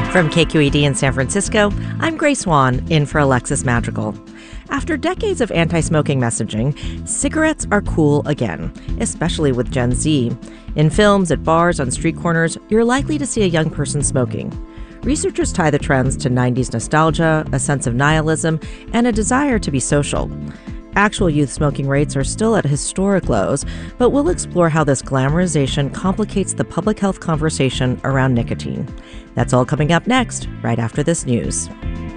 From KQED in San Francisco, I'm Grace Swan, in for Alexis Madrigal. After decades of anti-smoking messaging, cigarettes are cool again, especially with Gen Z. In films, at bars, on street corners, you're likely to see a young person smoking. Researchers tie the trends to 90s nostalgia, a sense of nihilism, and a desire to be social. Actual youth smoking rates are still at historic lows, but we'll explore how this glamorization complicates the public health conversation around nicotine. That's all coming up next, right after this news.